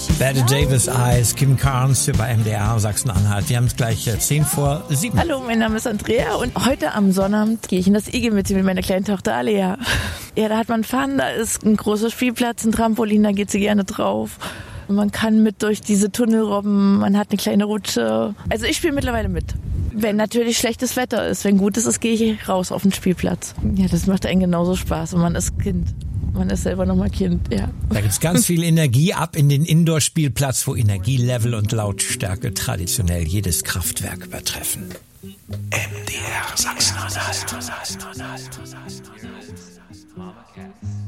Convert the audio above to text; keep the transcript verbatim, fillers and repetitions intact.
Bette Davis Eyes, Kim Carnes über M D R Sachsen-Anhalt. Wir haben es gleich zehn vor sieben. Hallo, mein Name ist Andrea und heute am Sonnabend gehe ich in das Igel mit meiner kleinen Tochter Alea. Ja, da hat man Fun, da ist ein großer Spielplatz, ein Trampolin, da geht sie gerne drauf. Und man kann mit durch diese Tunnel robben, man hat eine kleine Rutsche. Also ich spiele mittlerweile mit. Wenn natürlich schlechtes Wetter ist, wenn gut ist, ist gehe ich raus auf den Spielplatz. Ja, das macht einen genauso Spaß und man ist Kind. Man ist selber nochmal Kind, ja. Da gibt's ganz viel Energie ab in den Indoor-Spielplatz, wo Energielevel und Lautstärke traditionell jedes Kraftwerk übertreffen. M D R Sachsen-Anhalt.